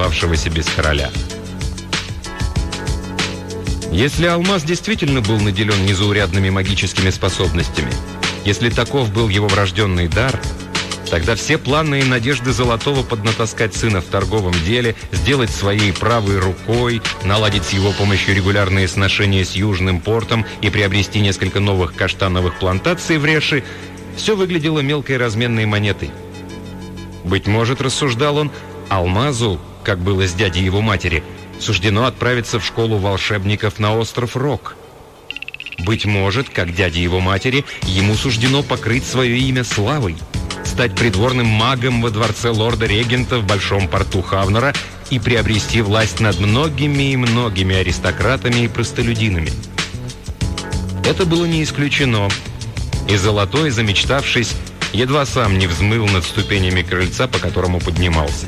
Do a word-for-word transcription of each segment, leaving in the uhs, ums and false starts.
остававшегося без короля. Если Алмаз действительно был наделен незаурядными магическими способностями, если таков был его врожденный дар, тогда все планы и надежды Золотого поднатаскать сына в торговом деле, сделать своей правой рукой, наладить с его помощью регулярные сношения с Южным портом и приобрести несколько новых каштановых плантаций в Реши, все выглядело мелкой разменной монетой. Быть может, рассуждал он, Алмазу, как было с дядей его матери, суждено отправиться в школу волшебников на остров Рок. Быть может, как дяде его матери, ему суждено покрыть свое имя славой, стать придворным магом во дворце лорда-регента в Большом порту Хавнера и приобрести власть над многими и многими аристократами и простолюдинами. Это было не исключено, и Золотой, замечтавшись, едва сам не взмыл над ступенями крыльца, по которому поднимался.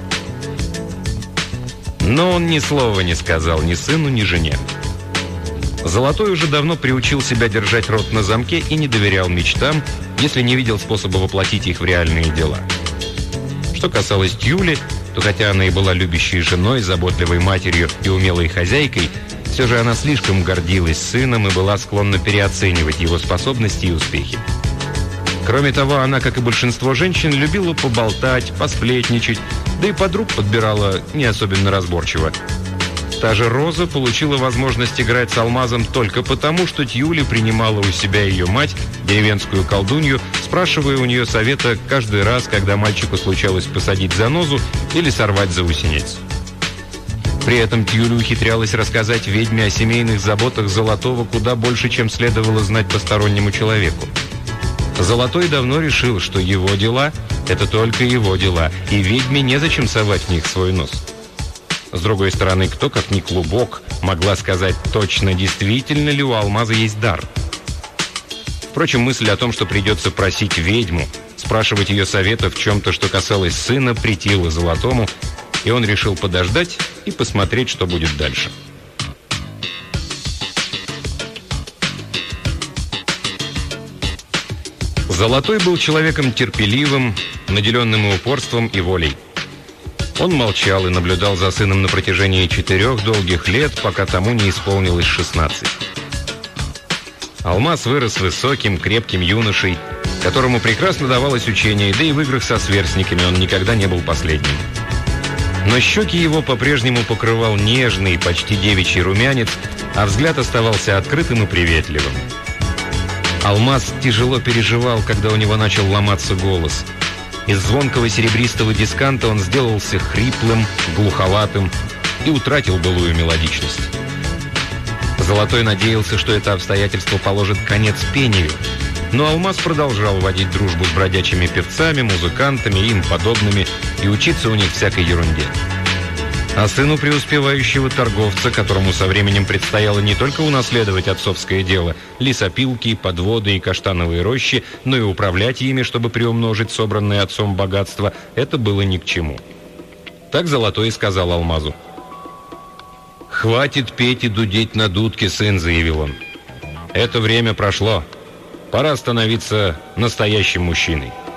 Но он ни слова не сказал ни сыну, ни жене. Золотой уже давно приучил себя держать рот на замке и не доверял мечтам, если не видел способа воплотить их в реальные дела. Что касалось Тьюли, то хотя она и была любящей женой, заботливой матерью и умелой хозяйкой, все же она слишком гордилась сыном и была склонна переоценивать его способности и успехи. Кроме того, она, как и большинство женщин, любила поболтать, посплетничать, да и подруг подбирала не особенно разборчиво. Та же Роза получила возможность играть с Алмазом только потому, что Тьюли принимала у себя ее мать, деревенскую колдунью, спрашивая у нее совета каждый раз, когда мальчику случалось посадить занозу или сорвать заусенец. При этом Тьюли ухитрялась рассказать ведьме о семейных заботах Золотого куда больше, чем следовало знать постороннему человеку. Золотой давно решил, что его дела – это только его дела, и ведьме незачем совать в них свой нос. С другой стороны, кто, как ни Клубок, могла сказать точно, действительно ли у Алмаза есть дар? Впрочем, мысль о том, что придется просить ведьму, спрашивать ее совета в чем-то, что касалось сына, претила Золотому, и он решил подождать и посмотреть, что будет дальше. Золотой был человеком терпеливым, наделенным и упорством, и волей. Он молчал и наблюдал за сыном на протяжении четырех долгих лет, пока тому не исполнилось шестнадцать. Алмаз вырос высоким, крепким юношей, которому прекрасно давалось учение, да и в играх со сверстниками он никогда не был последним. Но щеки его по-прежнему покрывал нежный, почти девичий румянец, а взгляд оставался открытым и приветливым. Алмаз тяжело переживал, когда у него начал ломаться голос. Из звонкого серебристого дисканта он сделался хриплым, глуховатым и утратил былую мелодичность. Золотой надеялся, что это обстоятельство положит конец пению, но Алмаз продолжал водить дружбу с бродячими певцами, музыкантами и им подобными и учиться у них всякой ерунде. А сыну преуспевающего торговца, которому со временем предстояло не только унаследовать отцовское дело, лесопилки, подводы и каштановые рощи, но и управлять ими, чтобы приумножить собранное отцом богатство, это было ни к чему. Так Золотой и сказал Алмазу. «Хватит петь и дудеть на дудке, сын», — заявил он. «Это время прошло. Пора становиться настоящим мужчиной».